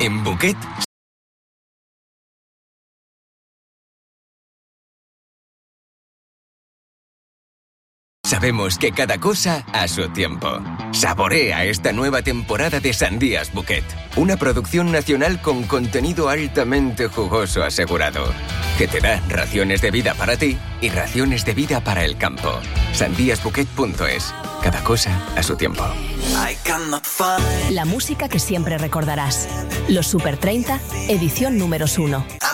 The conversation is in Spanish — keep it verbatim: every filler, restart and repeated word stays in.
En Bouquet sabemos que cada cosa a su tiempo. Saborea esta nueva temporada de Sandías Bouquet, una producción nacional con contenido altamente jugoso asegurado, que te da raciones de vida para ti y raciones de vida para el campo. sandías bouquet punto es. Cada cosa a su tiempo. La música que siempre recordarás. Los Super treinta, edición números uno.